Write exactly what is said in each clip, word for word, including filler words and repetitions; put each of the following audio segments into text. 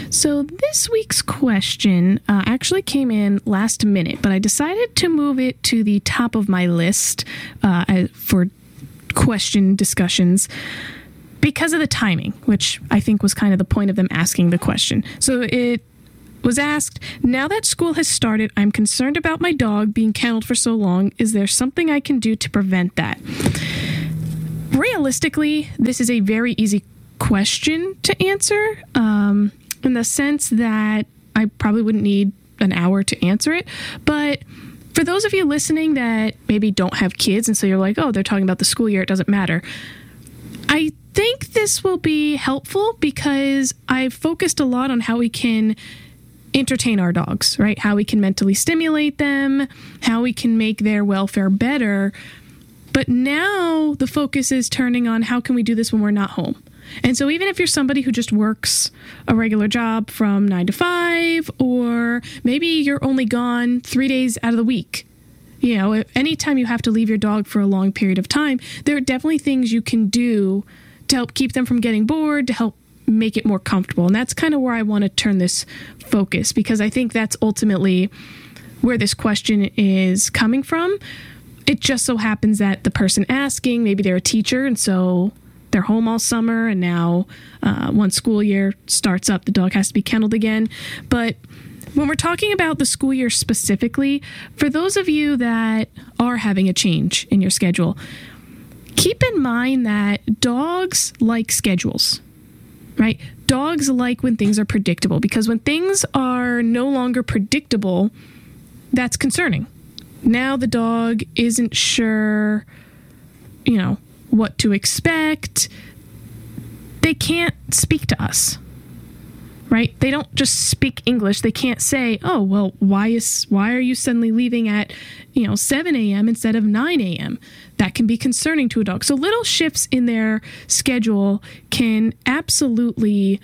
So this week's question uh, actually came in last minute, but I decided to move it to the top of my list uh, for question discussions because of the timing, which I think was kind of the point of them asking the question. So it was asked, now that school has started, I'm concerned about my dog being kenneled for so long. Is there something I can do to prevent that? Realistically, this is a very easy question to answer um, in the sense that I probably wouldn't need an hour to answer it. But for those of you listening that maybe don't have kids and so you're like, oh, they're talking about the school year, it doesn't matter. I think this will be helpful because I've focused a lot on how we can entertain our dogs, right? How we can mentally stimulate them, how we can make their welfare better. But now the focus is turning on how can we do this when we're not home? And so even if you're somebody who just works a regular job from nine to five, or maybe you're only gone three days out of the week, you know, anytime you have to leave your dog for a long period of time, there are definitely things you can do to help keep them from getting bored, to help make it more comfortable. And that's kind of where I want to turn this focus, because I think that's ultimately where this question is coming from. It just so happens that the person asking, maybe they're a teacher, and so they're home all summer, and now uh, once school year starts up, the dog has to be kenneled again. But when we're talking about the school year specifically, for those of you that are having a change in your schedule, keep in mind that dogs like schedules, right? Dogs like when things are predictable, because when things are no longer predictable, that's concerning. Now the dog isn't sure, you know, what to expect. They can't speak to us, right? They don't just speak English. They can't say, oh, well, why is why are you suddenly leaving at, you know, seven a.m. instead of nine a.m.? That can be concerning to a dog. So little shifts in their schedule can absolutely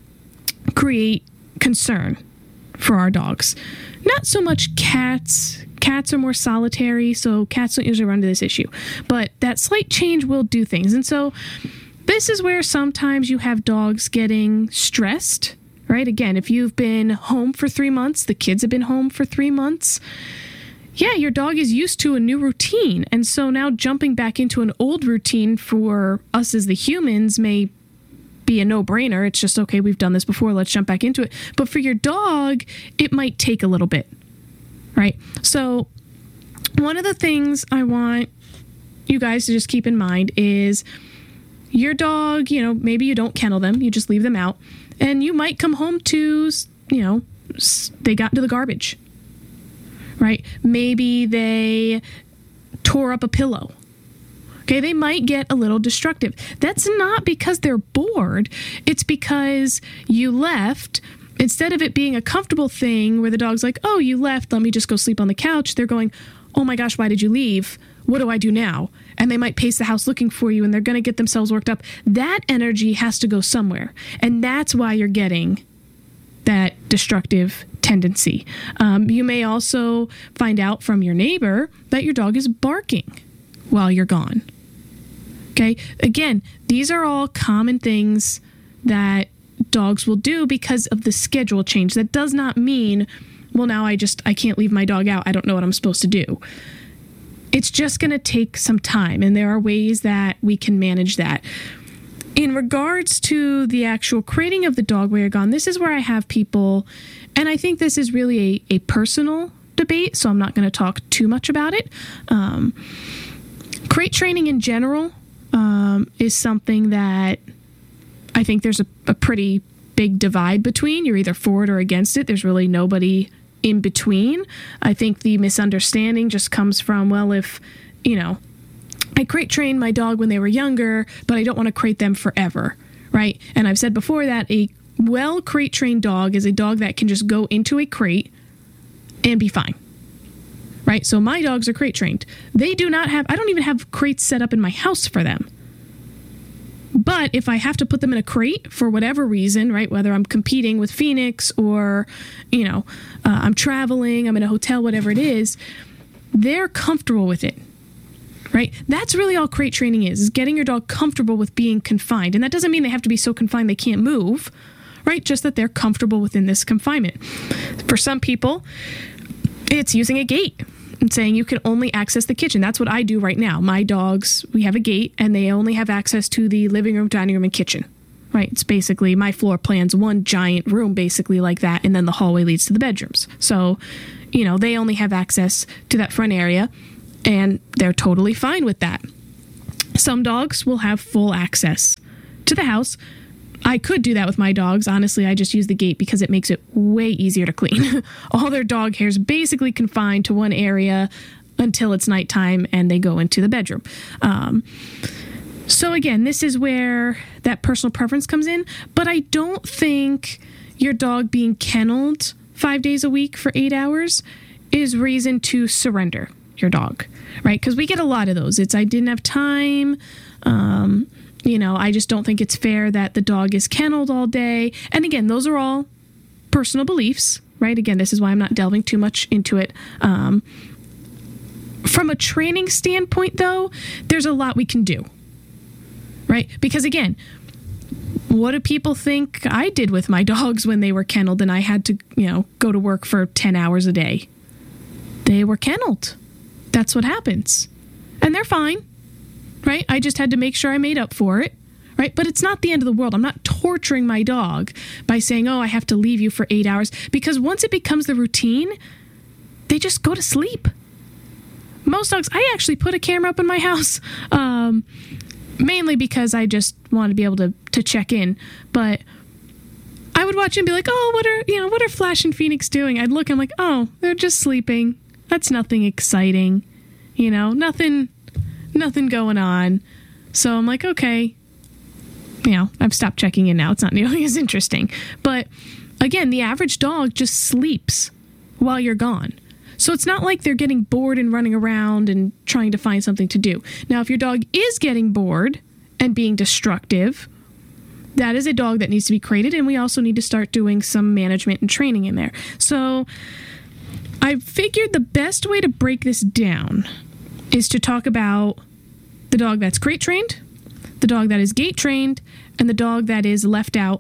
create concern for our dogs. Not so much cats. Cats are more solitary, so cats don't usually run into this issue. But that slight change will do things. And so this is where sometimes you have dogs getting stressed, right? Again, if you've been home for three months, the kids have been home for three months, yeah, your dog is used to a new routine. And so now jumping back into an old routine for us as the humans may be a no-brainer. It's just, okay, we've done this before, let's jump back into it. But for your dog, it might take a little bit. Right. So one of the things I want you guys to just keep in mind is your dog, you know, maybe you don't kennel them, you just leave them out, and you might come home to, you know, they got into the garbage, right? Maybe they tore up a pillow. Okay, they might get a little destructive. That's not because they're bored. It's because you left. Instead of it being a comfortable thing where the dog's like, oh, you left, let me just go sleep on the couch, they're going, oh my gosh, why did you leave? What do I do now? And they might pace the house looking for you, and they're going to get themselves worked up. That energy has to go somewhere. And that's why you're getting that destructive tendency. Um, you may also find out from your neighbor that your dog is barking while you're gone. Okay? Again, these are all common things that dogs will do because of the schedule change. That does not mean, well, now I just, I can't leave my dog out. I don't know what I'm supposed to do. It's just going to take some time, and there are ways that we can manage that. In regards to the actual crating of the dog while you're gone, this is where I have people, and I think this is really a, a personal debate, so I'm not going to talk too much about it. Um, crate training in general um, is something that I think there's a, a pretty big divide between. You're either for it or against it. There's really nobody in between. I think the misunderstanding just comes from, well, if, you know, I crate trained my dog when they were younger, but I don't want to crate them forever, right? And I've said before that a well crate trained dog is a dog that can just go into a crate and be fine, right? So my dogs are crate trained. They do not have, I don't even have crates set up in my house for them. But if I have to put them in a crate for whatever reason, right, whether I'm competing with Phoenix or, you know, uh, I'm traveling, I'm in a hotel, whatever it is, they're comfortable with it, right? That's really all crate training is, is getting your dog comfortable with being confined. And that doesn't mean they have to be so confined they can't move, right? Just that they're comfortable within this confinement. For some people, it's using a gate and saying you can only access the kitchen. That's what I do right now. My dogs, we have a gate and they only have access to the living room, dining room, and kitchen, right? It's basically my floor plan's one giant room basically like that, and then the hallway leads to the bedrooms. So, you know, they only have access to that front area and they're totally fine with that. Some dogs will have full access to the house. I could do that with my dogs. Honestly, I just use the gate because it makes it way easier to clean. All their dog hair is basically confined to one area until it's nighttime and they go into the bedroom. Um, so again, this is where that personal preference comes in. But I don't think your dog being kenneled five days a week for eight hours is reason to surrender your dog, right? Because we get a lot of those. It's I didn't have time. Um, you know, I just don't think it's fair that the dog is kenneled all day. And again, those are all personal beliefs, right? Again, this is why I'm not delving too much into it. Um, from a training standpoint, though, there's a lot we can do, right? Because again, what do people think I did with my dogs when they were kenneled and I had to, you know, go to work for ten hours a day? They were kenneled. That's what happens. And they're fine, right? I just had to make sure I made up for it, right? But it's not the end of the world. I'm not torturing my dog by saying, oh, I have to leave you for eight hours. Because once it becomes the routine, they just go to sleep. Most dogs, I actually put a camera up in my house, um, mainly because I just want to be able to, to check in. But I would watch and be like, oh, what are, you know, what are Flash and Phoenix doing? I'd look, I'm like, oh, they're just sleeping. That's nothing exciting, you know, nothing, nothing going on. So I'm like, okay, you know, I've stopped checking in now. It's not nearly as interesting. But again, the average dog just sleeps while you're gone. So it's not like they're getting bored and running around and trying to find something to do. Now, if your dog is getting bored and being destructive, that is a dog that needs to be crated. And we also need to start doing some management and training in there. So I figured the best way to break this down is to talk about the dog that's crate trained, the dog that is gate trained, and the dog that is left out,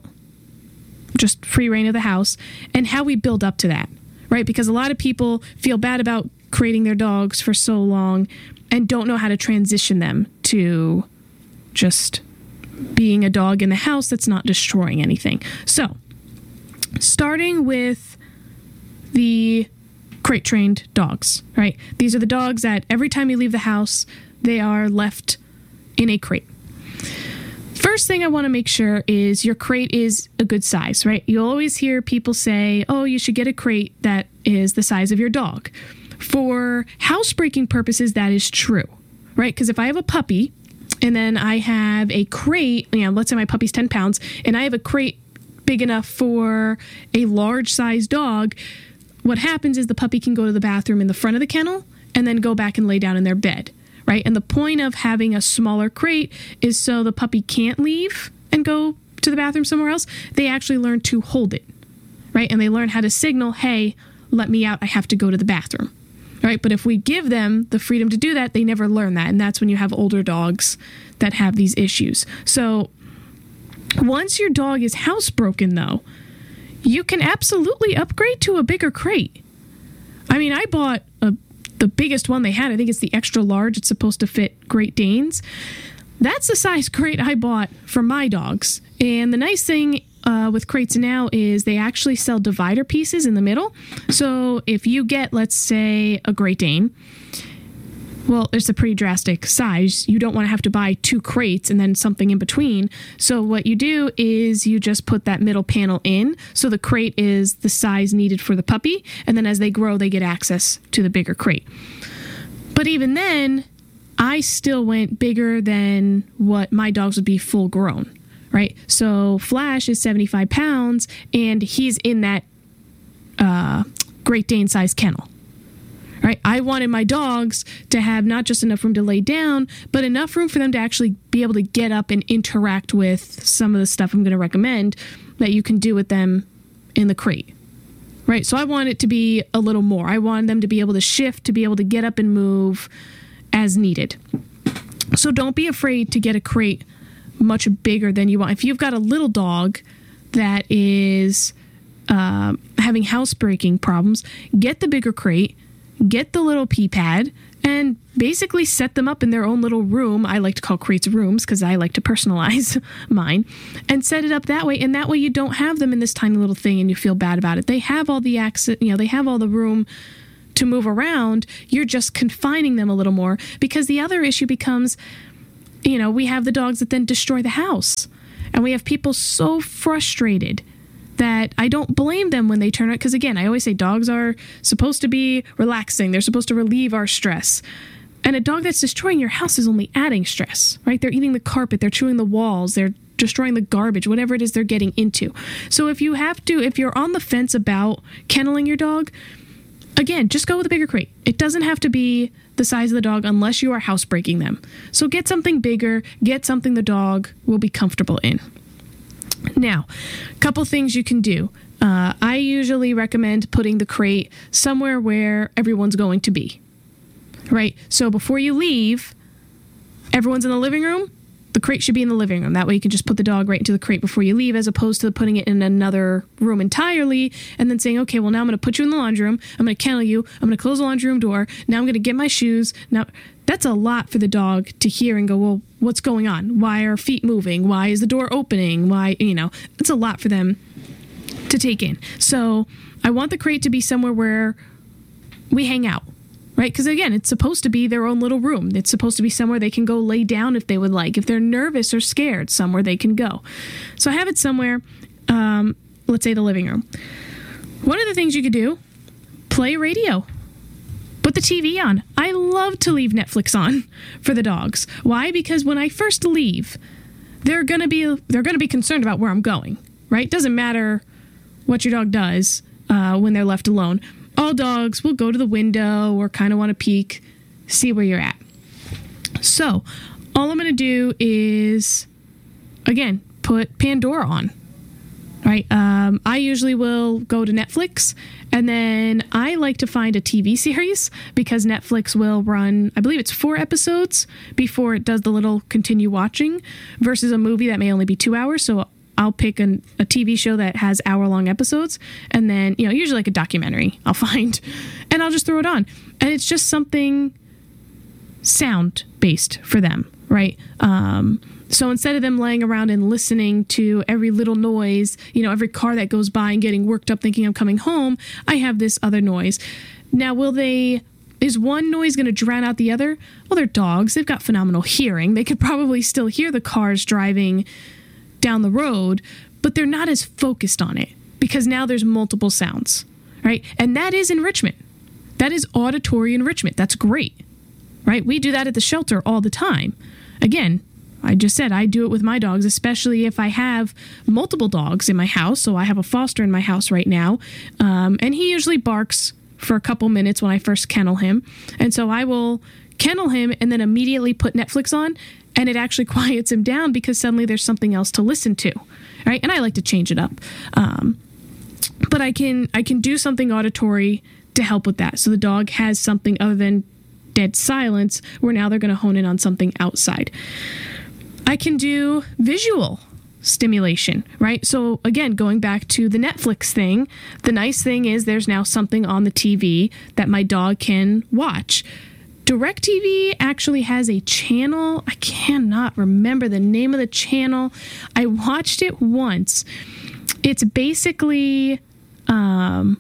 just free reign of the house, and how we build up to that, right? Because a lot of people feel bad about crating their dogs for so long and don't know how to transition them to just being a dog in the house that's not destroying anything. So, starting with the crate trained dogs, right? These are the dogs that every time you leave the house, they are left in a crate. First thing I want to make sure is your crate is a good size, right? You'll always hear people say, oh, you should get a crate that is the size of your dog. For housebreaking purposes, that is true, right? Because if I have a puppy and then I have a crate, you know, let's say my puppy's ten pounds and I have a crate big enough for a large size dog, what happens is the puppy can go to the bathroom in the front of the kennel and then go back and lay down in their bed, right? And the point of having a smaller crate is so the puppy can't leave and go to the bathroom somewhere else. They actually learn to hold it, right? And they learn how to signal, hey, let me out. I have to go to the bathroom, right? But if we give them the freedom to do that, they never learn that. And that's when you have older dogs that have these issues. So once your dog is housebroken, though, you can absolutely upgrade to a bigger crate. I mean, I bought a, the biggest one they had. I think it's the extra large. It's supposed to fit Great Danes. That's the size crate I bought for my dogs. And the nice thing uh, with crates now is they actually sell divider pieces in the middle. So if you get, let's say, a Great Dane, well, it's a pretty drastic size. You don't want to have to buy two crates and then something in between. So what you do is you just put that middle panel in. So the crate is the size needed for the puppy. And then as they grow, they get access to the bigger crate. But even then, I still went bigger than what my dogs would be full grown, right? So Flash is seventy-five pounds and he's in that uh, Great Dane size kennel. Right? I wanted my dogs to have not just enough room to lay down, but enough room for them to actually be able to get up and interact with some of the stuff I'm going to recommend that you can do with them in the crate. Right? So I want it to be a little more. I want them to be able to shift, to be able to get up and move as needed. So don't be afraid to get a crate much bigger than you want. If you've got a little dog that is uh, having housebreaking problems, get the bigger crate, get the little pee pad, and basically set them up in their own little room. I like to call crates rooms because I like to personalize mine, and set it up that way. And that way you don't have them in this tiny little thing and you feel bad about it. They have all the access, you know, they have all the room to move around. You're just confining them a little more, because the other issue becomes, you know, we have the dogs that then destroy the house, and we have people so frustrated that I don't blame them when they turn out. Because again, I always say dogs are supposed to be relaxing. They're supposed to relieve our stress. And a dog that's destroying your house is only adding stress, right? They're eating the carpet, they're chewing the walls, they're destroying the garbage, whatever it is they're getting into. So if you have to, if you're on the fence about kenneling your dog, again, just go with a bigger crate. It doesn't have to be the size of the dog unless you are housebreaking them. So get something bigger, get something the dog will be comfortable in. Now, a couple things you can do. Uh, I usually recommend putting the crate somewhere where everyone's going to be, right? So before you leave, everyone's in the living room. The crate should be in the living room. That way you can just put the dog right into the crate before you leave, as opposed to putting it in another room entirely and then saying, okay, well, now I'm going to put you in the laundry room. I'm going to kennel you. I'm going to close the laundry room door. Now I'm going to get my shoes. Now, that's a lot for the dog to hear and go, well, what's going on? Why are feet moving? Why is the door opening? Why, you know, it's a lot for them to take in. So I want the crate to be somewhere where we hang out, right? Because again, it's supposed to be their own little room. It's supposed to be somewhere they can go lay down if they would like. If they're nervous or scared, somewhere they can go. So I have it somewhere, um, let's say the living room. One of the things you could do, play radio. Put the T V on. I love to leave Netflix on for the dogs. Why? Because when I first leave, they're gonna be they're gonna be concerned about where I'm going, right? Doesn't matter what your dog does uh, when they're left alone. All dogs will go to the window or kind of want to peek, see where you're at. So all I'm gonna do is, again, put Pandora on. Right. Um, I usually will go to Netflix, and then I like to find a T V series, because Netflix will run, I believe it's four episodes before it does the little continue watching, versus a movie that may only be two hours. So I'll pick an, a T V show that has hour long episodes, and then, you know, usually like a documentary I'll find, and I'll just throw it on. And it's just something sound based for them. Right. Um, So instead of them laying around and listening to every little noise, you know, every car that goes by and getting worked up thinking I'm coming home, I have this other noise. Now, will they, is one noise going to drown out the other? Well, they're dogs. They've got phenomenal hearing. They could probably still hear the cars driving down the road, but they're not as focused on it, because now there's multiple sounds, right? And that is enrichment. That is auditory enrichment. That's great, right? We do that at the shelter all the time. Again, I just said I do it with my dogs, especially if I have multiple dogs in my house. So I have a foster in my house right now, um, and he usually barks for a couple minutes when I first kennel him. And so I will kennel him and then immediately put Netflix on, and it actually quiets him down because suddenly there's something else to listen to, right? And I like to change it up. Um, but I can I can do something auditory to help with that. So the dog has something other than dead silence, where now they're going to hone in on something outside. I can do visual stimulation, right? So again, going back to the Netflix thing, the nice thing is there's now something on the T V that my dog can watch. DirecTV actually has a channel. I cannot remember the name of the channel. I watched it once. It's basically um,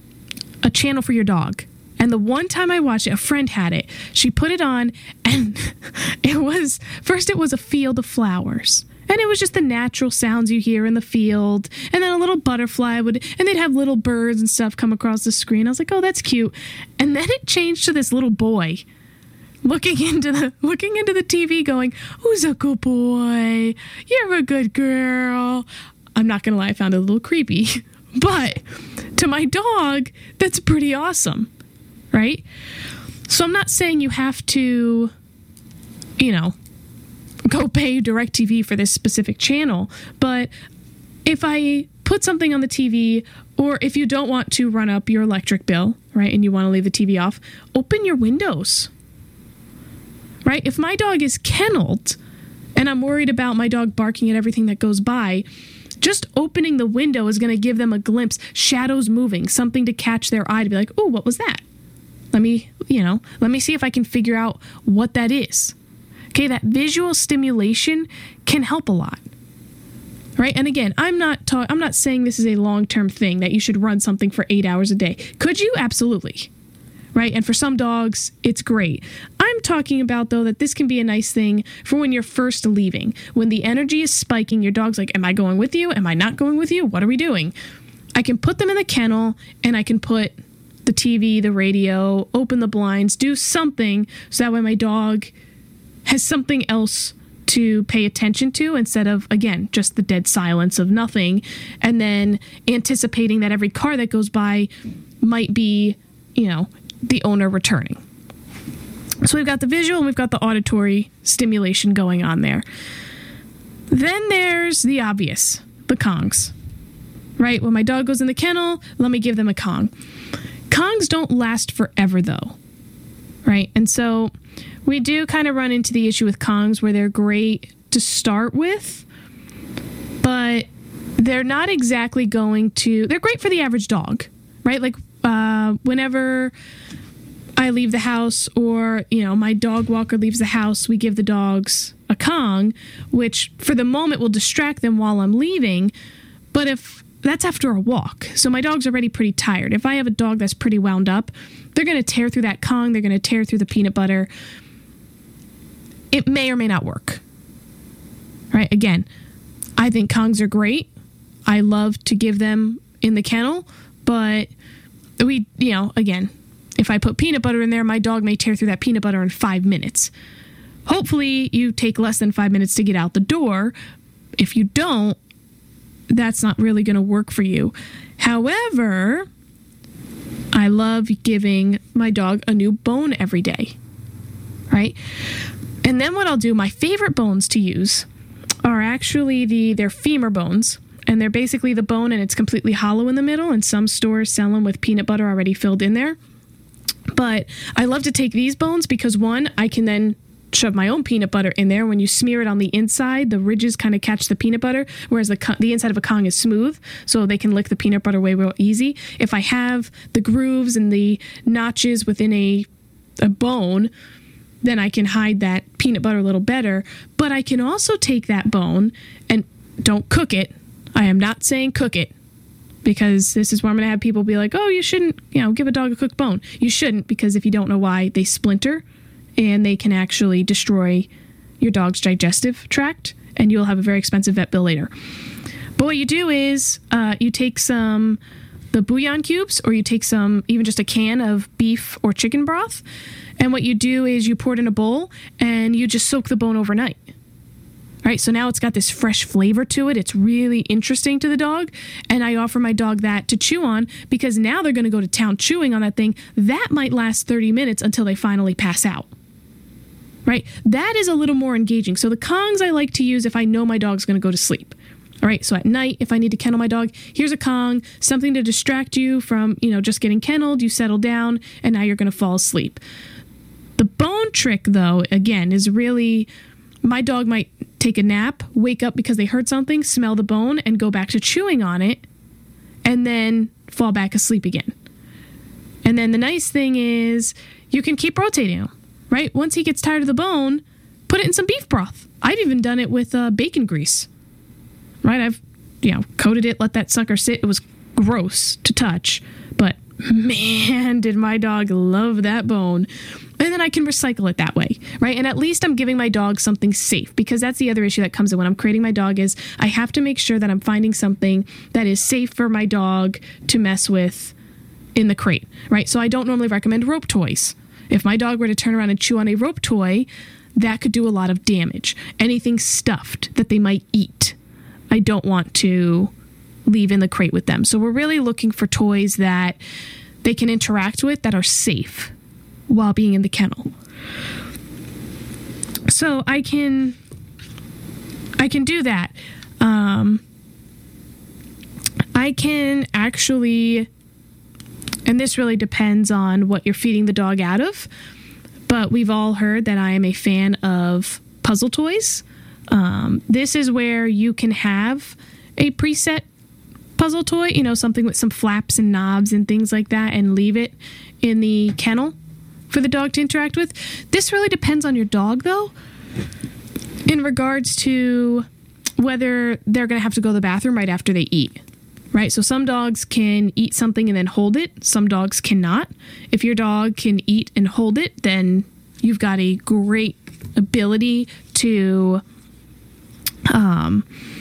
a channel for your dog. And the one time I watched it, a friend had it. She put it on, and it was, first it was a field of flowers. And it was just the natural sounds you hear in the field. And then a little butterfly would, and they'd have little birds and stuff come across the screen. I was like, oh, that's cute. And then it changed to this little boy looking into the, looking into the T V going, who's a good boy? You're a good girl. I'm not going to lie, I found it a little creepy. But to my dog, that's pretty awesome. Right? So I'm not saying you have to, you know, go pay DirecTV for this specific channel, but if I put something on the T V, or if you don't want to run up your electric bill, right, and you want to leave the T V off, open your windows, right? If my dog is kenneled and I'm worried about my dog barking at everything that goes by, Just opening the window is going to give them a glimpse, shadows moving, something to catch their eye to be like, oh, what was that? Let me, you know, let me see if I can figure out what that is. Okay, that visual stimulation can help a lot. Right? And again, I'm not ta- I'm not saying this is a long-term thing that you should run something for eight hours a day. Could you? Absolutely. Right? And for some dogs, it's great. I'm talking about, though, that this can be a nice thing for when you're first leaving. When the energy is spiking, your dog's like, am I going with you? Am I not going with you? What are we doing? I can put them in the kennel, and I can put the T V, the radio, open the blinds, do something so that way my dog has something else to pay attention to instead of, again, just the dead silence of nothing, and then anticipating that every car that goes by might be, you know, the owner returning. So we've got the visual and we've got the auditory stimulation going on there. Then there's the obvious, the Kongs, right? When my dog goes in the kennel, let me give them a Kong. Kongs don't last forever, though, right? And so we do kind of run into the issue with Kongs where they're great to start with, but they're not exactly going to, they're great for the average dog, right? Like uh, whenever I leave the house or, you know, my dog walker leaves the house, we give the dogs a Kong, which for the moment will distract them while I'm leaving. But if that's after a walk, so my dog's already pretty tired. If I have a dog that's pretty wound up, they're going to tear through that Kong. They're going to tear through the peanut butter. It may or may not work, right? Again, I think Kongs are great. I love to give them in the kennel, but we, you know, again, if I put peanut butter in there, my dog may tear through that peanut butter in five minutes. Hopefully you take less than five minutes to get out the door. If you don't, that's not really going to work for you. However, I love giving my dog a new bone every day, right? And then what I'll do, my favorite bones to use are actually the they're femur bones, and they're basically the bone and it's completely hollow in the middle, and some stores sell them with peanut butter already filled in there. But I love to take these bones because, one, I can then shove my own peanut butter in there. When you smear it on the inside, the ridges kind of catch the peanut butter, whereas the the inside of a Kong is smooth, so they can lick the peanut butter away real easy. If I have the grooves and the notches within a a bone, then I can hide that peanut butter a little better. But I can also take that bone and don't cook it. I am not saying cook it, because this is where I'm going to have people be like, oh, you shouldn't, you know, give a dog a cooked bone. You shouldn't, because if you don't know why, they splinter and they can actually destroy your dog's digestive tract, and you'll have a very expensive vet bill later. But what you do is uh, you take some, the bouillon cubes, or you take some, even just a can of beef or chicken broth, and what you do is you pour it in a bowl and you just soak the bone overnight. All right, so now it's got this fresh flavor to it. It's really interesting to the dog, and I offer my dog that to chew on, because now they're going to go to town chewing on that thing. That might last thirty minutes until they finally pass out. Right? That is a little more engaging. So the Kongs I like to use if I know my dog's going to go to sleep. All right, so at night, if I need to kennel my dog, here's a Kong, something to distract you from, you know, just getting kenneled. You settle down, and now you're going to fall asleep. The bone trick, though, again, is really, my dog might take a nap, wake up because they heard something, smell the bone, and go back to chewing on it, and then fall back asleep again. And then the nice thing is you can keep rotating him, right? Once he gets tired of the bone, put it in some beef broth. I've even done it with uh, bacon grease, right? I've, you know, coated it, let that sucker sit. It was gross to touch, but man, did my dog love that bone. And then I can recycle it that way, right? And at least I'm giving my dog something safe, because that's the other issue that comes in when I'm creating my dog is I have to make sure that I'm finding something that is safe for my dog to mess with in the crate, right? So I don't normally recommend rope toys. If my dog were to turn around and chew on a rope toy, that could do a lot of damage. Anything stuffed that they might eat, I don't want to leave in the crate with them. So we're really looking for toys that they can interact with that are safe while being in the kennel. So I can I can do that. Um, I can actually, and this really depends on what you're feeding the dog out of, but we've all heard that I am a fan of puzzle toys. Um, this is where you can have a preset puzzle toy, you know, something with some flaps and knobs and things like that, and leave it in the kennel for the dog to interact with. This really depends on your dog, though, in regards to whether they're going to have to go to the bathroom right after they eat, right? So some dogs can eat something and then hold it. Some dogs cannot. If your dog can eat and hold it, then you've got a great ability to um,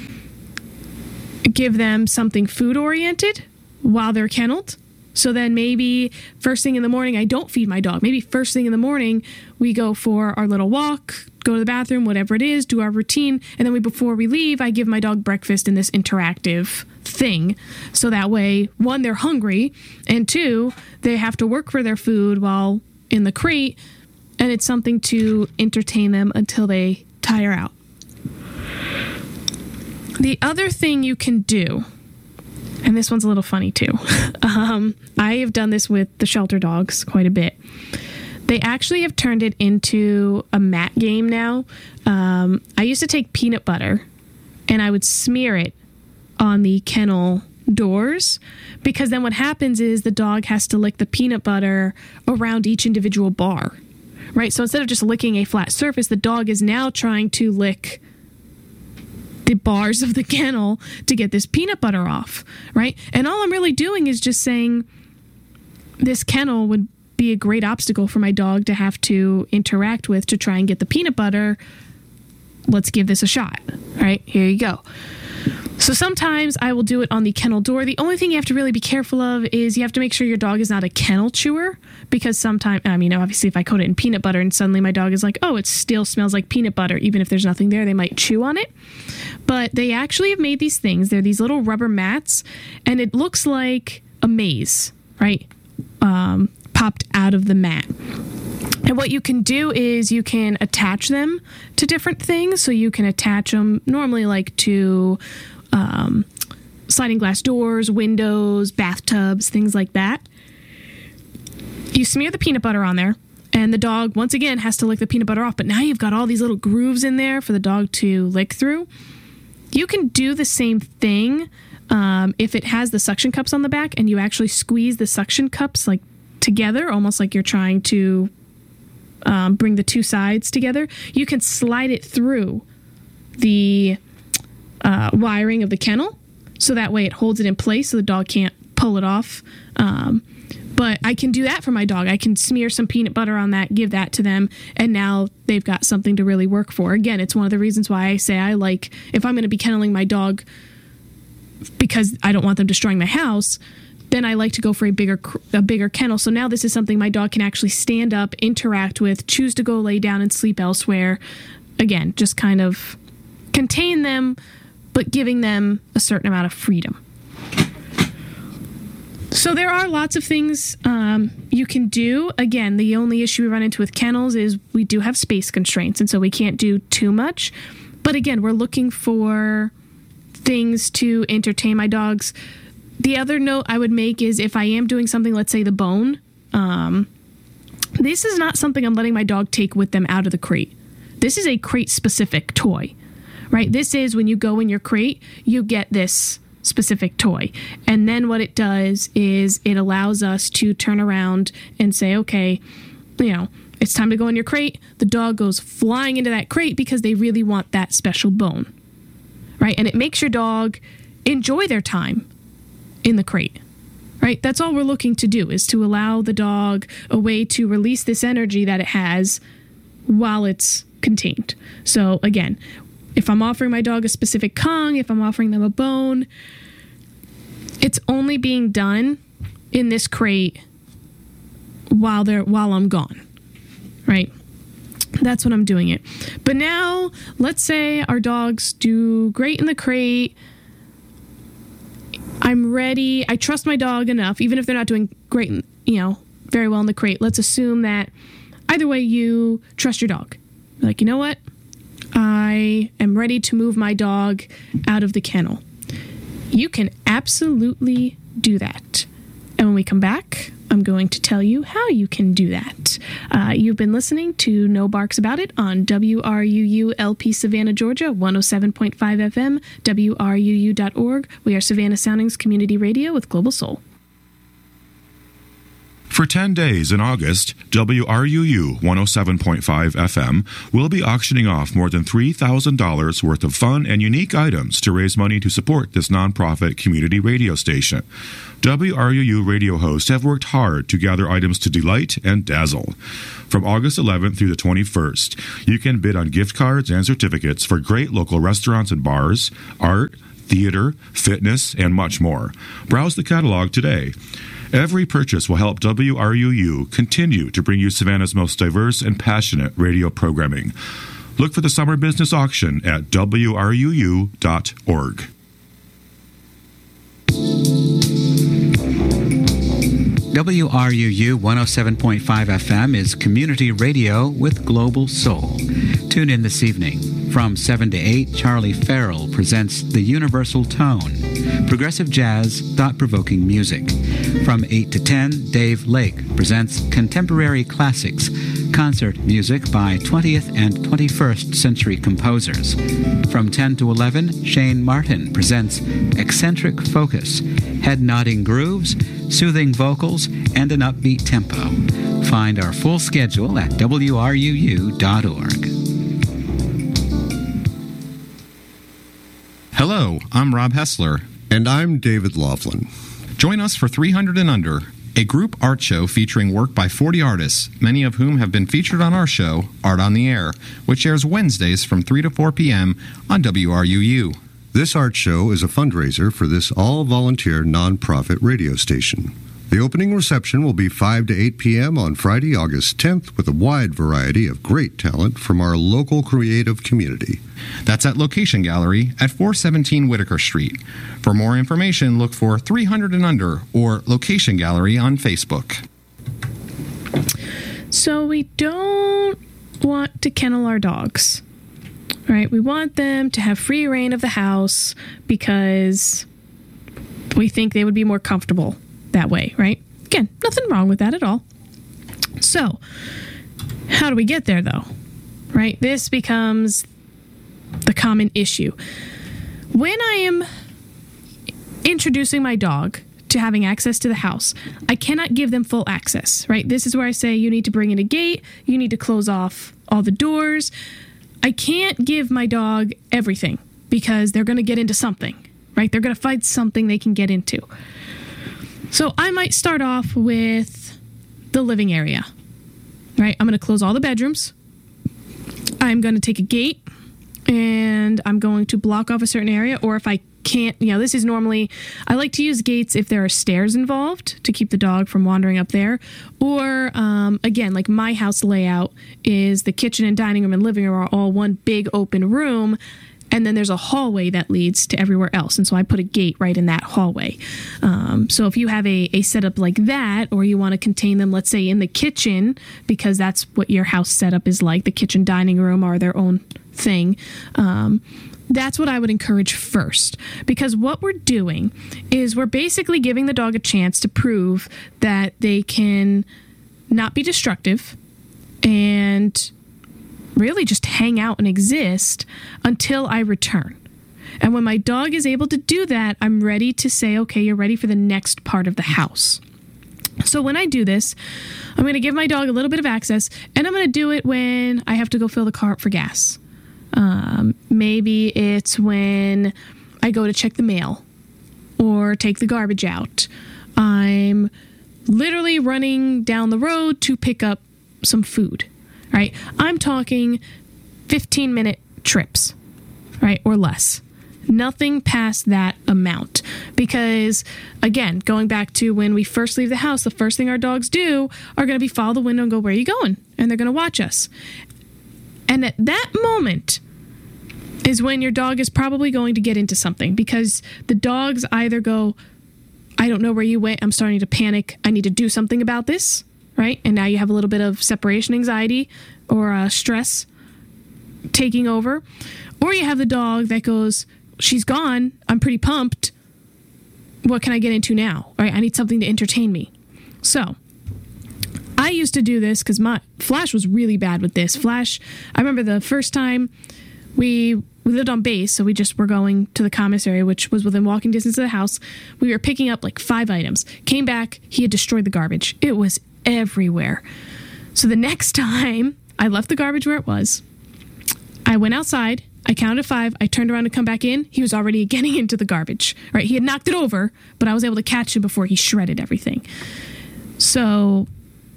give them something food-oriented while they're kenneled. So then maybe first thing in the morning, I don't feed my dog. Maybe first thing in the morning, we go for our little walk, go to the bathroom, whatever it is, do our routine. And then we, before we leave, I give my dog breakfast in this interactive thing. So that way, one, they're hungry, and two, they have to work for their food while in the crate, and it's something to entertain them until they tire out. The other thing you can do, and this one's a little funny too. um, I have done this with the shelter dogs quite a bit. They actually have turned it into a mat game now. Um, I used to take peanut butter and I would smear it on the kennel doors, because then what happens is the dog has to lick the peanut butter around each individual bar, right? So instead of just licking a flat surface, the dog is now trying to lick the bars of the kennel to get this peanut butter off, right? And all I'm really doing is just saying this kennel would be a great obstacle for my dog to have to interact with to try and get the peanut butter. Let's give this a shot, right? Here you go. So sometimes I will do it on the kennel door. The only thing you have to really be careful of is you have to make sure your dog is not a kennel chewer, because sometimes, I mean, obviously if I coat it in peanut butter and suddenly my dog is like, oh, it still smells like peanut butter, even if there's nothing there, they might chew on it. But they actually have made these things. They're these little rubber mats, and it looks like a maze, right? Um, popped out of the mat. And what you can do is you can attach them to different things. So you can attach them normally like to um, sliding glass doors, windows, bathtubs, things like that. You smear the peanut butter on there, and the dog, once again, has to lick the peanut butter off. But now you've got all these little grooves in there for the dog to lick through. You can do the same thing um, if it has the suction cups on the back, and you actually squeeze the suction cups like together, almost like you're trying to um, bring the two sides together. You can slide it through the uh, wiring of the kennel, so that way it holds it in place so the dog can't pull it off. Um, but I can do that for my dog. I can smear some peanut butter on that, give that to them, and now they've got something to really work for. Again, it's one of the reasons why I say I like, if I'm going to be kenneling my dog because I don't want them destroying my house, then I like to go for a bigger a bigger kennel. So now this is something my dog can actually stand up, interact with, choose to go lay down and sleep elsewhere. Again, just kind of contain them, but giving them a certain amount of freedom. So there are lots of things um, you can do. Again, the only issue we run into with kennels is we do have space constraints, and so we can't do too much. But again, we're looking for things to entertain my dogs. The other note I would make is if I am doing something, let's say the bone, um, this is not something I'm letting my dog take with them out of the crate. This is a crate-specific toy, right? This is when you go in your crate, you get this specific toy. And then what it does is it allows us to turn around and say, okay, you know, it's time to go in your crate. The dog goes flying into that crate because they really want that special bone, right? And it makes your dog enjoy their time in the crate, right? That's all we're looking to do, is to allow the dog a way to release this energy that it has while it's contained. So again, if I'm offering my dog a specific Kong, if I'm offering them a bone, it's only being done in this crate while they're while I'm gone, right? That's when I'm doing it. But now, let's say our dogs do great in the crate. I'm ready. I trust my dog enough, even if they're not doing great, you know, very well in the crate. Let's assume that either way you trust your dog. You're like, you know what? I am ready to move my dog out of the kennel. You can absolutely do that. And when we come back, I'm going to tell you how you can do that. Uh, you've been listening to No Barks About It on W R U U L P Savannah, Georgia, one oh seven point five F M, W R U U dot org. We are Savannah Soundings Community Radio with Global Soul. For ten days in August, W R U U one oh seven point five F M will be auctioning off more than three thousand dollars worth of fun and unique items to raise money to support this nonprofit community radio station. W R U U radio hosts have worked hard to gather items to delight and dazzle. From August eleventh through the twenty-first, you can bid on gift cards and certificates for great local restaurants and bars, art, theater, fitness, and much more. Browse the catalog today. Every purchase will help W R U U continue to bring you Savannah's most diverse and passionate radio programming. Look for the summer business auction at W R U U dot org. W R U U one oh seven point five F M is community radio with Global Soul. Tune in this evening. From seven to eight, Charlie Farrell presents The Universal Tone, progressive jazz, thought-provoking music. From eight to ten, Dave Lake presents Contemporary Classics, concert music by twentieth and twenty-first century composers. From ten to eleven, Shane Martin presents Eccentric Focus, head-nodding grooves, soothing vocals, and an upbeat tempo. Find our full schedule at W R U U dot org. Hello, I'm Rob Hessler. And I'm David Laughlin. Join us for three hundred and Under, a group art show featuring work by forty artists, many of whom have been featured on our show, Art on the Air, which airs Wednesdays from three to four p.m. on W R U U. This art show is a fundraiser for this all-volunteer nonprofit radio station. The opening reception will be five to eight p.m. on Friday, August tenth, with a wide variety of great talent from our local creative community. That's at Location Gallery at four seventeen Whitaker Street. For more information, look for three hundred and Under or Location Gallery on Facebook. So we don't want to kennel our dogs, right? We want them to have free reign of the house because we think they would be more comfortable that way, right? Again, nothing wrong with that at all. So, how do we get there, though? Right? This becomes the common issue. When I am introducing my dog to having access to the house, I cannot give them full access, right? This is where I say you need to bring in a gate, you need to close off all the doors. I can't give my dog everything because they're going to get into something, right? They're going to find something they can get into. So I might start off with the living area, right? I'm going to close all the bedrooms. I'm going to take a gate and I'm going to block off a certain area. Or if I can't, you know, this is normally, I like to use gates if there are stairs involved to keep the dog from wandering up there. Or um, again, like my house layout is the kitchen and dining room and living room are all one big open room. And then there's a hallway that leads to everywhere else. And so I put a gate right in that hallway. Um, so if you have a, a setup like that, or you want to contain them, let's say in the kitchen, because that's what your house setup is like, the kitchen dining room are their own thing. Um, that's what I would encourage first. Because what we're doing is we're basically giving the dog a chance to prove that they can not be destructive and really just hang out and exist until I return. And when my dog is able to do that, I'm ready to say, okay, you're ready for the next part of the house. So when I do this, I'm going to give my dog a little bit of access, and I'm going to do it when I have to go fill the car up for gas. Um, maybe it's when I go to check the mail or take the garbage out. I'm literally running down the road to pick up some food. Right? I'm talking fifteen minute trips, right? Or less. Nothing past that amount. Because, again, going back to when we first leave the house, the first thing our dogs do are going to be follow the window and go, where are you going? And they're going to watch us. And at that moment is when your dog is probably going to get into something. Because the dogs either go, I don't know where you went. I'm starting to panic. I need to do something about this. Right? And now you have a little bit of separation anxiety or uh, stress taking over. Or you have the dog that goes, she's gone. I'm pretty pumped. what can I get into now? Right? I need something to entertain me. So I used to do this because my Flash was really bad with this. Flash, I remember the first time we we lived on base, so we just were going to the commissary, which was within walking distance of the house. We were picking up like five items. Came back, he had destroyed the garbage. It was everywhere. So the next time, I left the garbage where it was. I went outside. I counted five. I turned around to come back in. He was already getting into the garbage. Right? He had knocked it over, but I was able to catch him before he shredded everything. So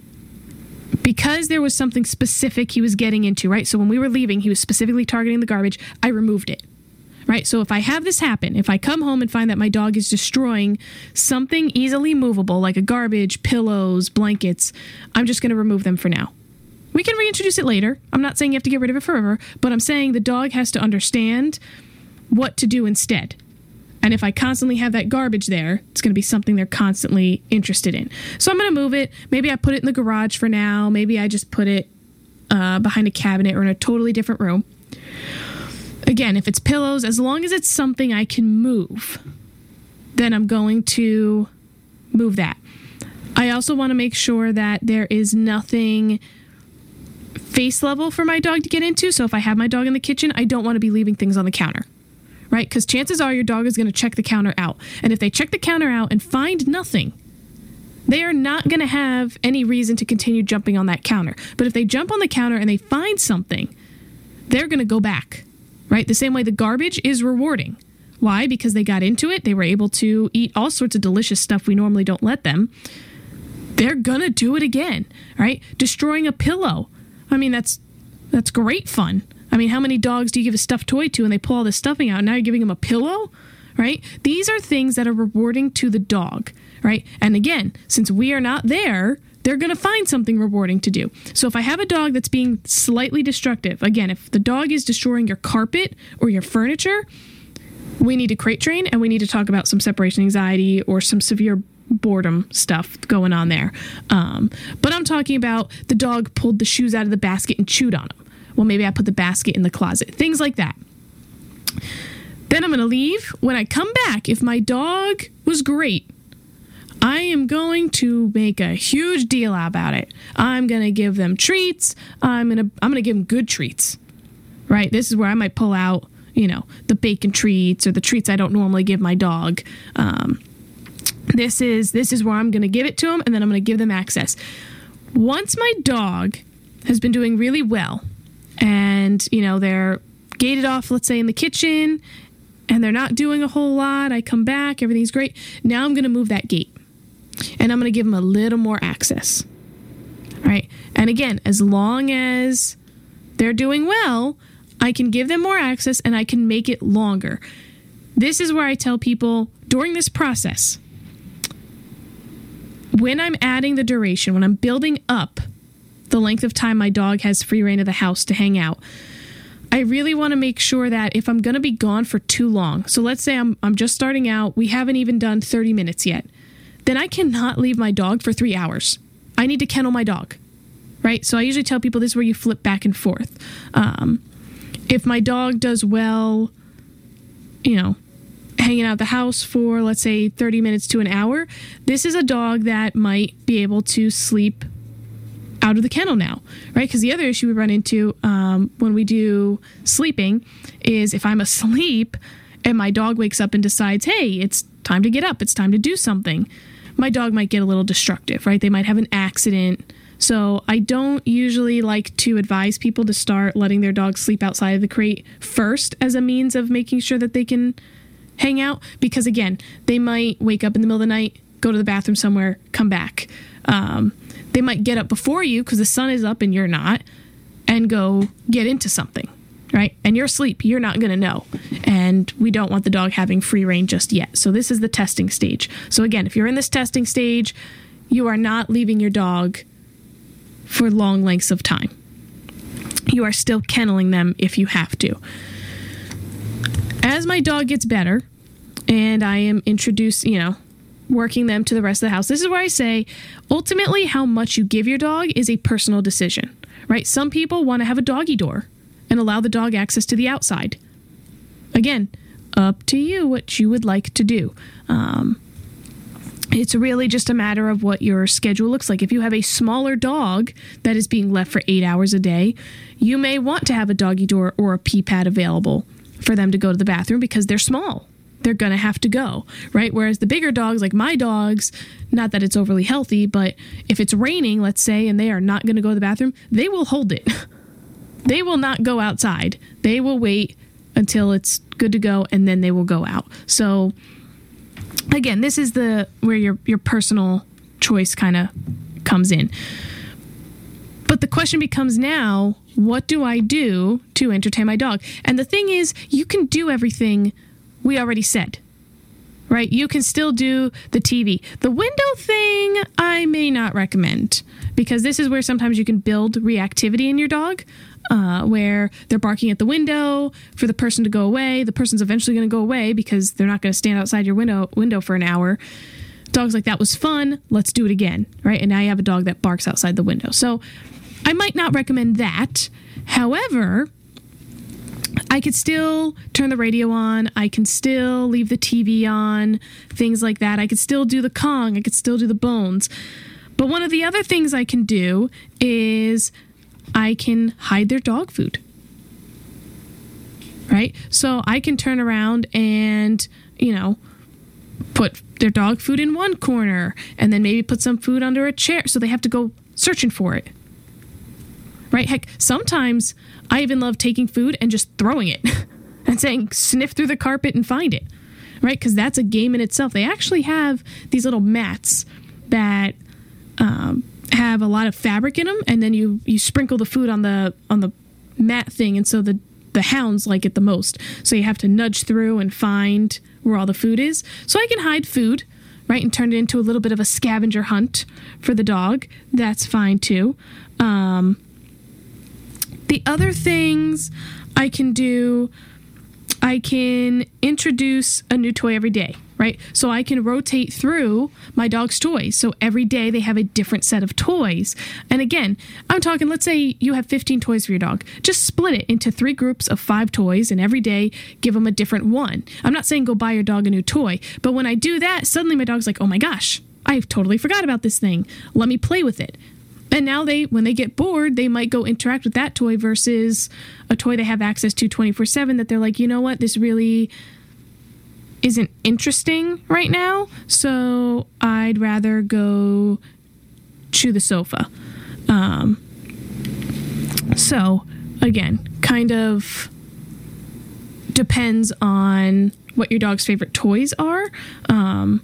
because there was something specific he was getting into, right? So when we were leaving, he was specifically targeting the garbage. I removed it, right? So if I have this happen, if I come home and find that my dog is destroying something easily movable, like a garbage, pillows, blankets, I'm just going to remove them for now. We can reintroduce it later. I'm not saying you have to get rid of it forever, but I'm saying the dog has to understand what to do instead. And if I constantly have that garbage there, it's going to be something they're constantly interested in. So I'm going to move it. Maybe I put it in the garage for now. Maybe I just put it uh, behind a cabinet or in a totally different room. Again, if it's pillows, as long as it's something I can move, then I'm going to move that. I also want to make sure that there is nothing face level for my dog to get into. So if I have my dog in the kitchen, I don't want to be leaving things on the counter. Right? Because chances are your dog is going to check the counter out. And if they check the counter out and find nothing, they are not going to have any reason to continue jumping on that counter. But if they jump on the counter and they find something, they're going to go back. Right? The same way the garbage is rewarding. Why? Because they got into it. They were able to eat all sorts of delicious stuff we normally don't let them. They're going to do it again. Right? Destroying a pillow. I mean, that's that's great fun. I mean, how many dogs do you give a stuffed toy to and they pull all this stuffing out and now you're giving them a pillow, right? These are things that are rewarding to the dog, right? And again, since we are not there, they're going to find something rewarding to do. So if I have a dog that's being slightly destructive, again, if the dog is destroying your carpet or your furniture, we need to crate train and we need to talk about some separation anxiety or some severe boredom stuff going on there. Um, but I'm talking about the dog pulled the shoes out of the basket and chewed on them. Well, maybe I put the basket in the closet. Things like that. Then I'm going to leave. When I come back, if my dog was great, I am going to make a huge deal about it. I'm going to give them treats. I'm going to I'm going to give them good treats. Right? This is where I might pull out, you know, the bacon treats or the treats I don't normally give my dog. Um, this is this is where I'm going to give it to them, and then I'm going to give them access. Once my dog has been doing really well, and, you know, they're gated off, let's say, in the kitchen, and they're not doing a whole lot. I come back, everything's great. Now I'm going to move that gate, and I'm going to give them a little more access. All right? And again, as long as they're doing well, I can give them more access, and I can make it longer. This is where I tell people, during this process, when I'm adding the duration, when I'm building up the length of time my dog has free reign of the house to hang out, I really want to make sure that if I'm going to be gone for too long, so let's say I'm I'm just starting out, we haven't even done thirty minutes yet, then I cannot leave my dog for three hours. I need to kennel my dog, right? So I usually tell people this is where you flip back and forth. Um, if my dog does well, you know, hanging out the house for, let's say, thirty minutes to an hour, this is a dog that might be able to sleep out of the kennel now, right? Because the other issue we run into um, when we do sleeping is if I'm asleep and my dog wakes up and decides, hey, it's time to get up, it's time to do something, my dog might get a little destructive, right? They might have an accident. So I don't usually like to advise people to start letting their dog sleep outside of the crate first as a means of making sure that they can hang out, because again, they might wake up in the middle of the night, go to the bathroom somewhere, come back. Um, they might get up before you because the sun is up and you're not, and go get into something, right? And you're asleep, you're not going to know. And we don't want the dog having free reign just yet. So this is the testing stage. So again, if you're in this testing stage, you are not leaving your dog for long lengths of time. You are still kenneling them if you have to. As my dog gets better and I am introduced, you know, working them to the rest of the house, this is where I say, ultimately, how much you give your dog is a personal decision, right? Some people want to have a doggy door and allow the dog access to the outside. Again, up to you what you would like to do. Um, It's really just a matter of what your schedule looks like. If you have a smaller dog that is being left for eight hours a day, you may want to have a doggy door or a pee pad available for them to go to the bathroom because they're small. They're going to have to go, right? Whereas the bigger dogs, like my dogs, not that it's overly healthy, but if it's raining, let's say, and they are not going to go to the bathroom, they will hold it. They will not go outside. They will wait until it's good to go, and then they will go out. So again, this is the where your your personal choice kind of comes in. But the question becomes now, what do I do to entertain my dog? And the thing is, you can do everything we already said, right? You can still do the T V. The window thing, I may not recommend, because this is where sometimes you can build reactivity in your dog, uh, where they're barking at the window for the person to go away. The person's eventually going to go away because they're not going to stand outside your window window for an hour. Dogs like, that was fun, let's do it again, right? And now you have a dog that barks outside the window. So I might not recommend that. However, I could still turn the radio on. I can still leave the T V on, things like that. I could still do the Kong. I could still do the Bones. But one of the other things I can do is I can hide their dog food, right? So I can turn around and, you know, put their dog food in one corner and then maybe put some food under a chair so they have to go searching for it. Right? Heck, sometimes I even love taking food and just throwing it and saying, sniff through the carpet and find it. Right? Because that's a game in itself. They actually have these little mats that um, have a lot of fabric in them, and then you, you sprinkle the food on the on the mat thing, and so the, the hounds like it the most. So you have to nudge through and find where all the food is. So I can hide food, right, and turn it into a little bit of a scavenger hunt for the dog. That's fine too. Um... The other things I can do, I can introduce a new toy every day, right? So I can rotate through my dog's toys. So every day they have a different set of toys. And again, I'm talking, let's say you have fifteen toys for your dog. Just split it into three groups of five toys, and every day give them a different one. I'm not saying go buy your dog a new toy, but when I do that, suddenly my dog's like, oh my gosh, I totally forgot about this thing. Let me play with it. And now they, when they get bored, they might go interact with that toy versus a toy they have access to twenty-four seven that they're like, you know what, this really isn't interesting right now, so I'd rather go chew the sofa. Um, so, again, kind of depends on what your dog's favorite toys are. Um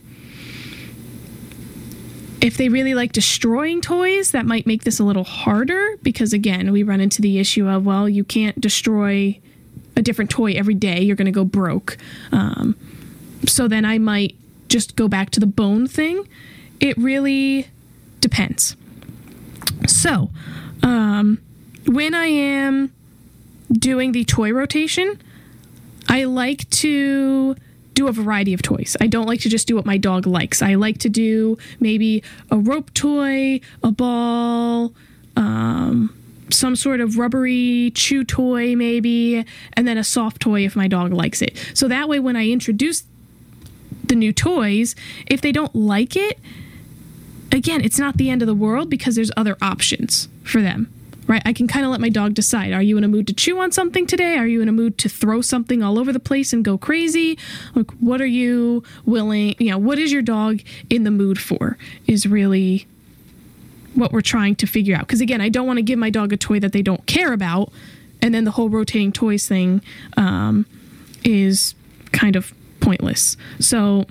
If they really like destroying toys, that might make this a little harder because, again, we run into the issue of, well, you can't destroy a different toy every day. You're going to go broke. Um, so then I might just go back to the bone thing. It really depends. So um, when I am doing the toy rotation, I like to do a variety of toys. I don't like to just do what my dog likes. I like to do maybe a rope toy, a ball, um, some sort of rubbery chew toy maybe, and then a soft toy if my dog likes it. So that way when I introduce the new toys, if they don't like it, again, it's not the end of the world because there's other options for them. Right? I can kind of let my dog decide. Are you in a mood to chew on something today? Are you in a mood to throw something all over the place and go crazy? Like, what are you willing, you know, what is your dog in the mood for is really what we're trying to figure out. Because again, I don't want to give my dog a toy that they don't care about. And then the whole rotating toys thing um, is kind of pointless. So,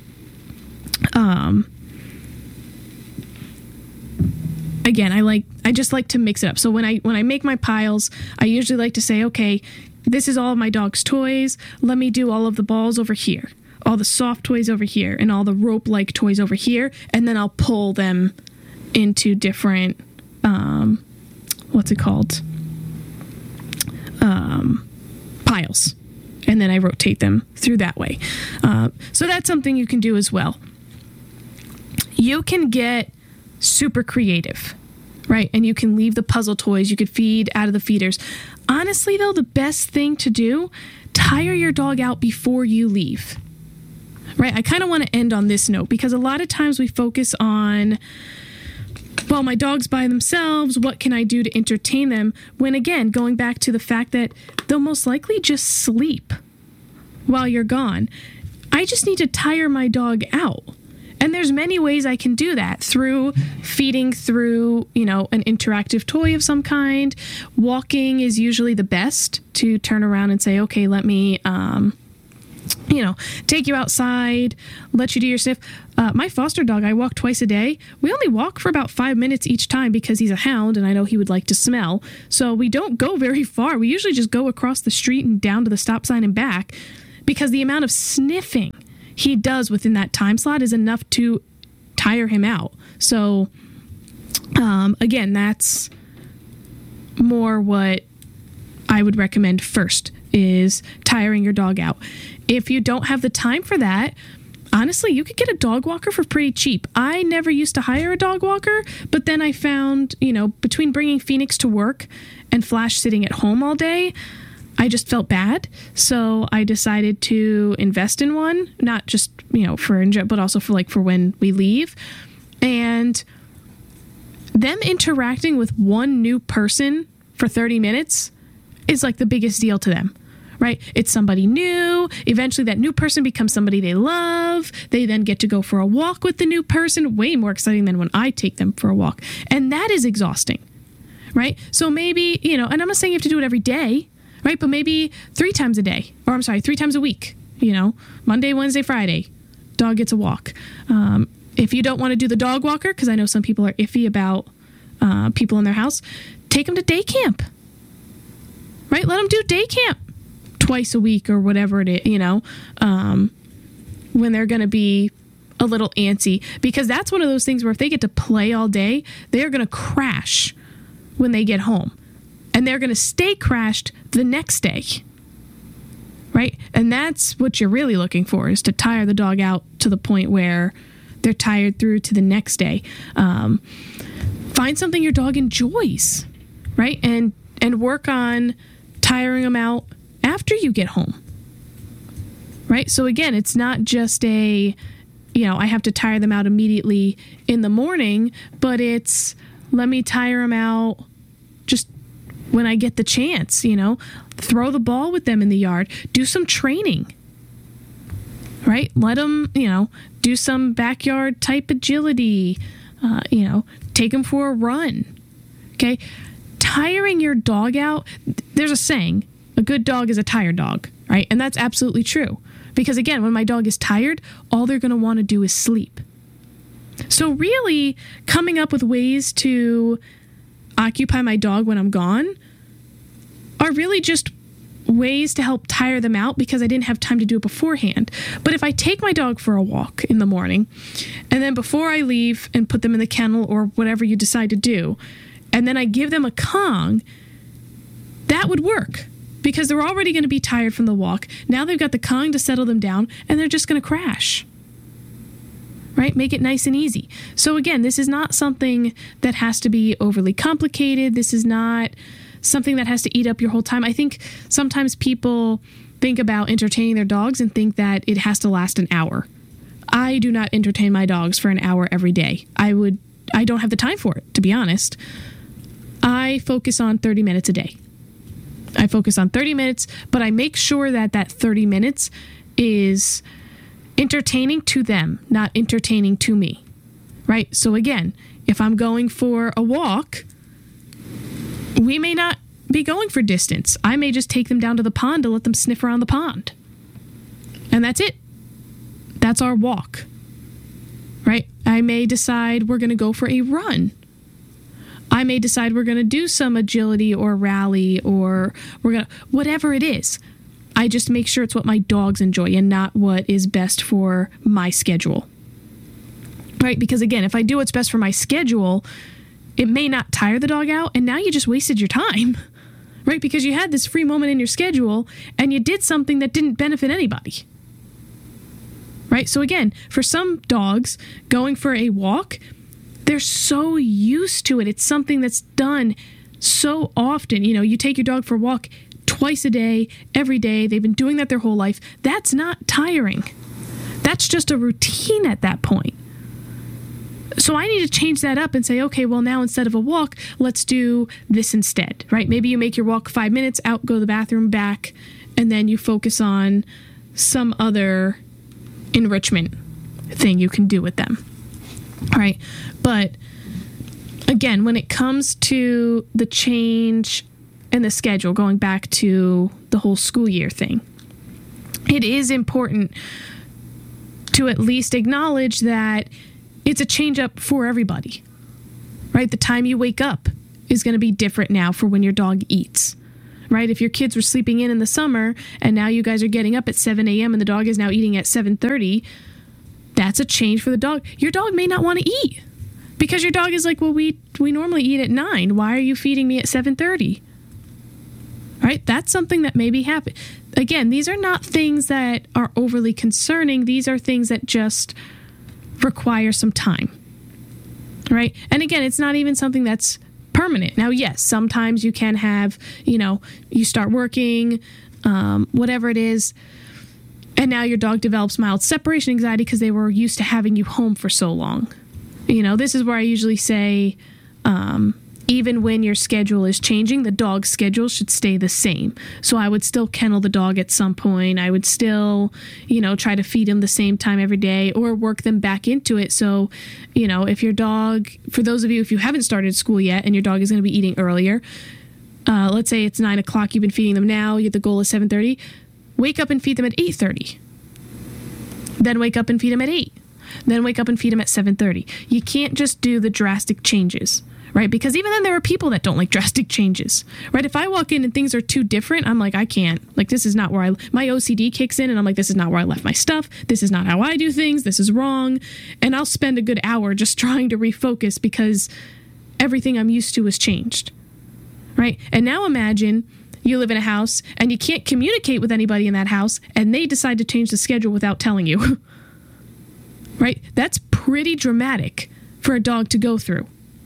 um, Again, I like I just like to mix it up. So when I when I make my piles, I usually like to say, okay, this is all of my dog's toys. Let me do all of the balls over here, all the soft toys over here, and all the rope-like toys over here, and then I'll pull them into different um, what's it called? Um, piles. And then I rotate them through that way. Uh, so that's something you can do as well. You can get super creative, right? And you can leave the puzzle toys. You could feed out of the feeders. Honestly, though, the best thing to do, tire your dog out before you leave, right? I kind of want to end on this note because a lot of times we focus on, well, my dog's by themselves. What can I do to entertain them? When again, going back to the fact that they'll most likely just sleep while you're gone. I just need to tire my dog out. And there's many ways I can do that through feeding, through, you know, an interactive toy of some kind. Walking is usually the best to turn around and say, okay, let me, um, you know, take you outside, let you do your sniff. Uh, my foster dog, I walk twice a day. We only walk for about five minutes each time because he's a hound and I know he would like to smell. So we don't go very far. We usually just go across the street and down to the stop sign and back because the amount of sniffing he does within that time slot is enough to tire him out. So, um, again, that's more what I would recommend first is tiring your dog out. If you don't have the time for that, honestly, you could get a dog walker for pretty cheap. I never used to hire a dog walker, but then I found, you know, between bringing Phoenix to work and Flash sitting at home all day, I just felt bad. So I decided to invest in one, not just, you know, for, but also for like for when we leave. And them interacting with one new person for thirty minutes is like the biggest deal to them, right? It's somebody new. Eventually that new person becomes somebody they love. They then get to go for a walk with the new person. Way more exciting than when I take them for a walk. And that is exhausting, right? So maybe, you know, and I'm not saying you have to do it every day, right? But maybe three times a day, or I'm sorry, three times a week, you know, Monday, Wednesday, Friday, dog gets a walk. Um, if you don't want to do the dog walker, because I know some people are iffy about uh, people in their house, take them to day camp, right? Let them do day camp twice a week or whatever it is, you know, um, when they're going to be a little antsy, because that's one of those things where if they get to play all day, they're going to crash when they get home. And they're going to stay crashed the next day, right? And that's what you're really looking for, is to tire the dog out to the point where they're tired through to the next day. Um, find something your dog enjoys, right? And and work on tiring them out after you get home, right? So again, it's not just a, you know, I have to tire them out immediately in the morning, but it's let me tire them out just when I get the chance, you know, throw the ball with them in the yard, do some training, right? Let them, you know, do some backyard type agility, uh, you know, take them for a run. Okay. Tiring your dog out. There's a saying, a good dog is a tired dog, right? And that's absolutely true. Because again, when my dog is tired, all they're going to want to do is sleep. So really coming up with ways to occupy my dog when I'm gone are really just ways to help tire them out because I didn't have time to do it beforehand. But if I take my dog for a walk in the morning, and then before I leave and put them in the kennel or whatever you decide to do, and then I give them a Kong, that would work because they're already going to be tired from the walk. Now they've got the Kong to settle them down, and they're just going to crash. Right? Make it nice and easy. So again, this is not something that has to be overly complicated. This is not something that has to eat up your whole time. I think sometimes people think about entertaining their dogs and think that it has to last an hour. I do not entertain my dogs for an hour every day. I would, I don't have the time for it, to be honest. I focus on thirty minutes a day. I focus on thirty minutes, but I make sure that that thirty minutes is entertaining to them, not entertaining to me, right? So again, if I'm going for a walk, we may not be going for distance. I may just take them down to the pond to let them sniff around the pond. And that's it. That's our walk, right? I may decide we're going to go for a run. I may decide we're going to do some agility or rally or we're going to, whatever it is. I just make sure it's what my dogs enjoy and not what is best for my schedule. Right? Because again, if I do what's best for my schedule, it may not tire the dog out, and now you just wasted your time. Right? Because you had this free moment in your schedule and you did something that didn't benefit anybody. Right? So again, for some dogs, going for a walk, they're so used to it. It's something that's done so often. You know, you take your dog for a walk twice a day, every day. They've been doing that their whole life. That's not tiring. That's just a routine at that point. So I need to change that up and say, okay, well, now instead of a walk, let's do this instead, right? Maybe you make your walk five minutes, out, go to the bathroom, back, and then you focus on some other enrichment thing you can do with them, right? But again, when it comes to the change in the schedule, going back to the whole school year thing, it is important to at least acknowledge that it's a change up for everybody, right? The time you wake up is going to be different now for when your dog eats, right? If your kids were sleeping in in the summer and now you guys are getting up at seven a.m. and the dog is now eating at seven thirty, that's a change for the dog. Your dog may not want to eat because your dog is like, well, we we normally eat at nine. Why are you feeding me at seven thirty? Right? That's something that maybe happened. Again, these are not things that are overly concerning. These are things that just require some time, right? And again, it's not even something that's permanent. Now, yes, sometimes you can have, you know, you start working, um, whatever it is, and now your dog develops mild separation anxiety because they were used to having you home for so long. You know, this is where I usually say, um, even when your schedule is changing, the dog's schedule should stay the same. So I would still kennel the dog at some point. I would still, you know, try to feed him the same time every day or work them back into it. So, you know, if your dog, for those of you, if you haven't started school yet and your dog is going to be eating earlier, uh, let's say it's nine o'clock, you've been feeding them now, the goal is seven thirty, wake up and feed them at eight thirty. Then wake up and feed them at eight. Then wake up and feed them at seven thirty. You can't just do the drastic changes. Right? Because even then there are people that don't like drastic changes, right? If I walk in and things are too different, I'm like, I can't, like, this is not where I, my O C D kicks in and I'm like, this is not where I left my stuff. This is not how I do things. This is wrong. And I'll spend a good hour just trying to refocus because everything I'm used to has changed, right? And now imagine you live in a house and you can't communicate with anybody in that house and they decide to change the schedule without telling you, right? That's pretty dramatic for a dog to go through.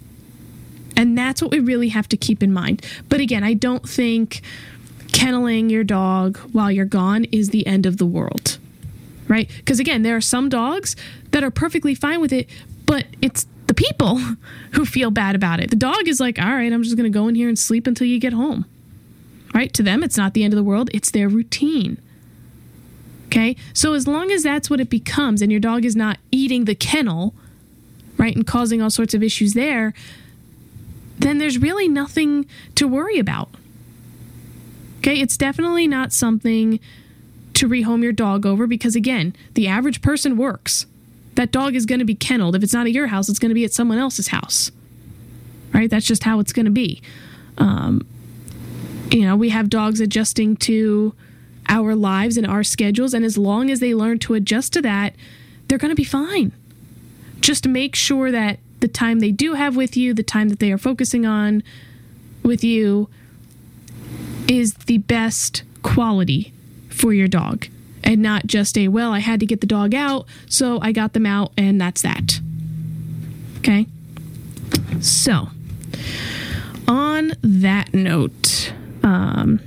And that's what we really have to keep in mind. But again, I don't think kenneling your dog while you're gone is the end of the world, right? Because again, there are some dogs that are perfectly fine with it, but it's the people who feel bad about it. The dog is like, all right, I'm just going to go in here and sleep until you get home, right? To them, it's not the end of the world. It's their routine. Okay? So as long as that's what it becomes and your dog is not eating the kennel, right, and causing all sorts of issues there, then there's really nothing to worry about. Okay, it's definitely not something to rehome your dog over because, again, the average person works. That dog is going to be kenneled. If it's not at your house, it's going to be at someone else's house. Right? That's just how it's going to be. Um, you know, we have dogs adjusting to our lives and our schedules, and as long as they learn to adjust to that, they're going to be fine. Just make sure that the time they do have with you, the time that they are focusing on with you, is the best quality for your dog. And not just a, well, I had to get the dog out, so I got them out, and that's that. Okay? So, on that note, um,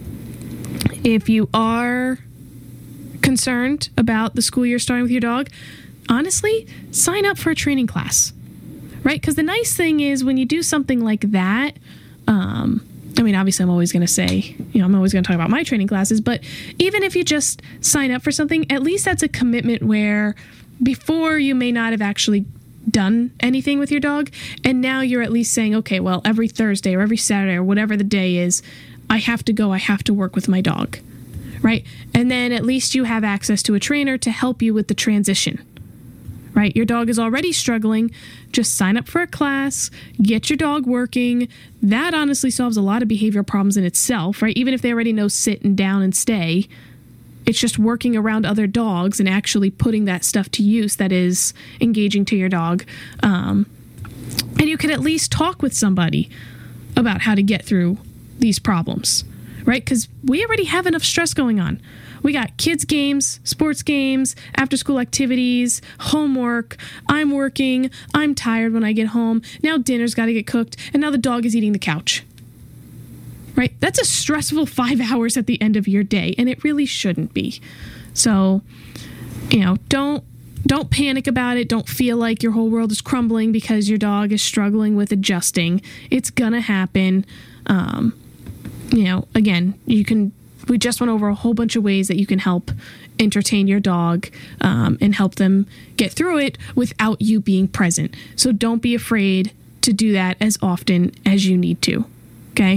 if you are concerned about the school year starting with your dog, honestly, sign up for a training class. Right? Because the nice thing is when you do something like that, um, I mean, obviously I'm always going to say, you know, I'm always going to talk about my training classes, but even if you just sign up for something, at least that's a commitment where before you may not have actually done anything with your dog, and now you're at least saying, okay, well, every Thursday or every Saturday or whatever the day is, I have to go, I have to work with my dog, right? And then at least you have access to a trainer to help you with the transition. Right? Your dog is already struggling. Just sign up for a class, get your dog working. That honestly solves a lot of behavioral problems in itself, right? Even if they already know sit and down and stay, it's just working around other dogs and actually putting that stuff to use that is engaging to your dog. Um, and you can at least talk with somebody about how to get through these problems, right? Because we already have enough stress going on. We got kids' games, sports games, after-school activities, homework. I'm working. I'm tired when I get home. Now dinner's got to get cooked. And now the dog is eating the couch. Right? That's a stressful five hours at the end of your day. And it really shouldn't be. So, you know, don't don't panic about it. Don't feel like your whole world is crumbling because your dog is struggling with adjusting. It's gonna happen. Um, you know, again, you can. We just went over a whole bunch of ways that you can help entertain your dog um, and help them get through it without you being present. So don't be afraid to do that as often as you need to. Okay?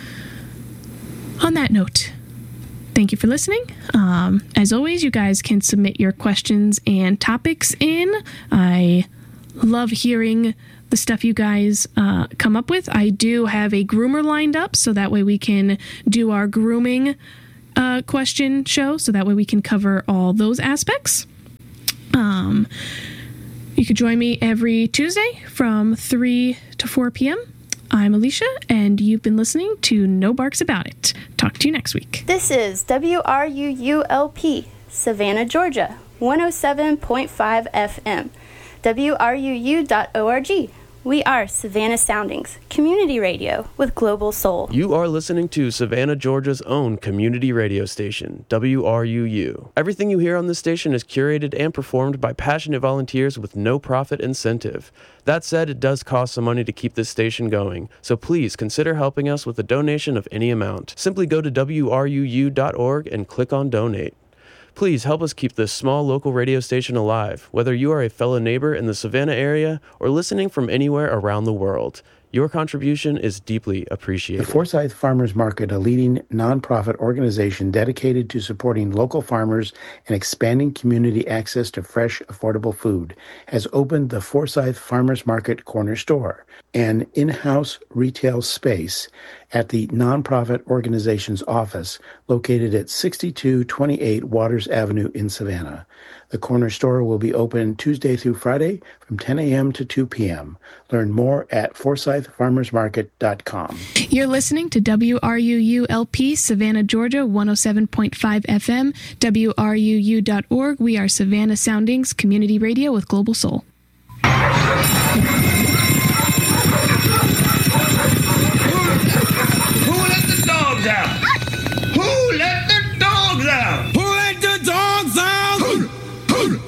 On that note, thank you for listening. Um, as always, you guys can submit your questions and topics in. I love hearing the stuff you guys uh, come up with. I do have a groomer lined up, so that way we can do our grooming uh, question show, so that way we can cover all those aspects. Um, you could join me every Tuesday from three to four p.m. I'm Alicia, and you've been listening to No Barks About It. Talk to you next week. This is W R U U L P, Savannah, Georgia, one oh seven point five F M, W R U U dot org. We are Savannah Soundings, community radio with global soul. You are listening to Savannah, Georgia's own community radio station, W R U U. Everything you hear on this station is curated and performed by passionate volunteers with no profit incentive. That said, it does cost some money to keep this station going, so please consider helping us with a donation of any amount. Simply go to W R U U dot org and click on Donate. Please help us keep this small local radio station alive, whether you are a fellow neighbor in the Savannah area or listening from anywhere around the world. Your contribution is deeply appreciated. The Forsyth Farmers Market, a leading nonprofit organization dedicated to supporting local farmers and expanding community access to fresh, affordable food, has opened the Forsyth Farmers Market Corner Store, an in-house retail space at the nonprofit organization's office located at sixty-two twenty-eight Waters Avenue in Savannah. The corner store will be open Tuesday through Friday from ten a.m. to two p.m. Learn more at forsyth farmers market dot com. You're listening to W R U U L P, Savannah, Georgia, one oh seven point five F M, W R U U dot org. We are Savannah Soundings, community radio with global soul.